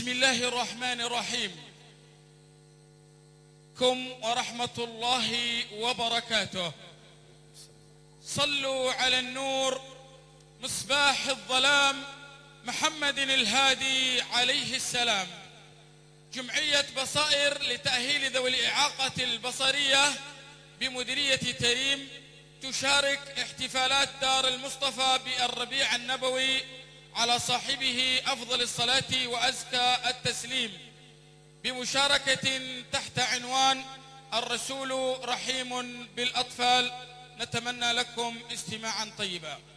بسم الله الرحمن الرحيم. كم ورحمة الله وبركاته. صلوا على النور مصباح الظلام محمد الهادي عليه السلام. جمعية بصائر لتأهيل ذوي الإعاقة البصرية بمديرية تريم تشارك احتفالات دار المصطفى بالربيع النبوي على صاحبه أفضل الصلاة وأزكى التسليم بمشاركة تحت عنوان الرسول رحيم بالأطفال. نتمنى لكم استماعا طيبا.